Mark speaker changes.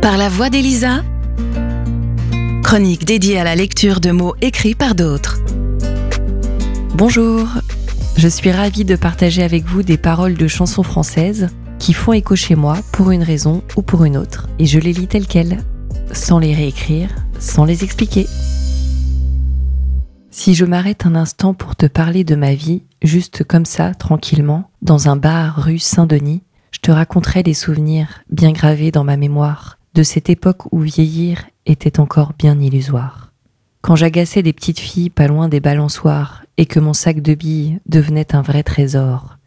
Speaker 1: Par la voix d'Elisa, chronique dédiée à la lecture de mots écrits par d'autres.
Speaker 2: Bonjour, je suis ravie de partager avec vous des paroles de chansons françaises qui font écho chez moi pour une raison ou pour une autre. Et je les lis telles quelles, sans les réécrire, sans les expliquer. Si je m'arrête un instant pour te parler de ma vie, juste comme ça, tranquillement, dans un bar rue Saint-Denis, je te raconterai des souvenirs bien gravés dans ma mémoire de cette époque où vieillir était encore bien illusoire. Quand j'agaçais des petites filles pas loin des balançoires et que mon sac de billes devenait un vrai trésor,